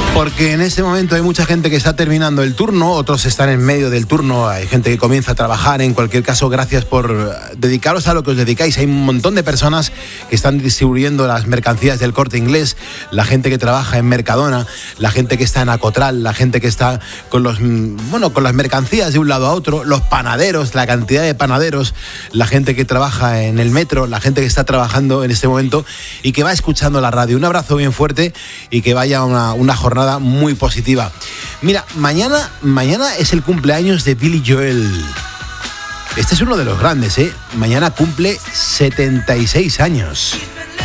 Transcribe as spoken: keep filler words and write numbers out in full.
Porque en este momento hay mucha gente que está terminando el turno, otros están en medio del turno, hay gente que comienza a trabajar. En cualquier caso, gracias por dedicaros a lo que os dedicáis. Hay un montón de personas que están distribuyendo las mercancías del Corte Inglés, la gente que trabaja en Mercadona, la gente que está en Acotral, la gente que está con los bueno, con las mercancías de un lado a otro, los panaderos, la cantidad de panaderos, la gente que trabaja en el metro, la gente que está trabajando en este momento y que va escuchando la radio. Un abrazo bien fuerte y que vaya una, una jornada muy positiva. Mira, mañana, mañana es el cumpleaños de Billy Joel. Este es uno de los grandes, ¿eh? Mañana cumple setenta y seis años.